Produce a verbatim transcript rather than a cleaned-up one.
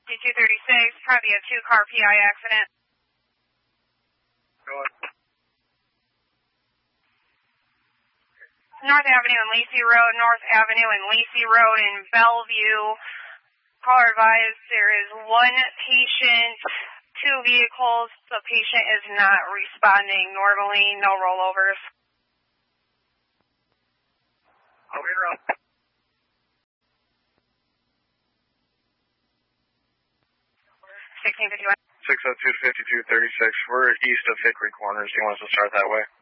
two thirty-six, probably a two-car P I accident. Go on. North Avenue and Lacey Road, North Avenue and Lacey Road in Bellevue. Caller advised there is one patient, two vehicles. The patient is not responding normally, no rollovers. I'll be around. sixteen fifty-one. six oh two to fifty-two thirty-six. We're east of Hickory Corners. Do you want us to start that way?